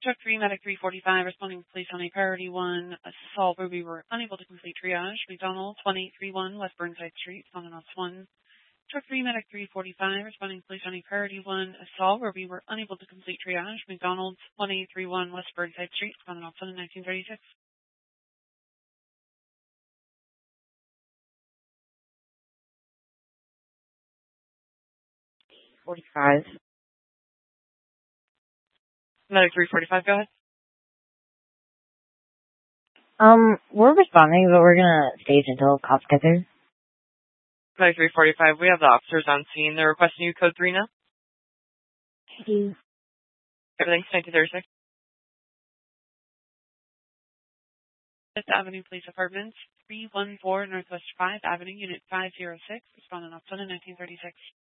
Truck 3, Medic 345, responding to police on a priority 1 assault where we were unable to complete triage. McDonald, 1831 West Burnside Street, responding on 1. Truck 3, Medic 345, responding to police on a priority 1 assault where we were unable to complete triage. McDonald, 1831 West Burnside Street, responding on 1 in 1936. 45. Medic 345, go ahead. We're responding, but we're gonna stage until cops get there. Medic 345, we have the officers on scene. They're requesting you code 3 now. Thank you. Everything's 1936. Fifth Avenue Police Apartments, 314 Northwest 5 Avenue, Unit 506, responding on 1 in 1936.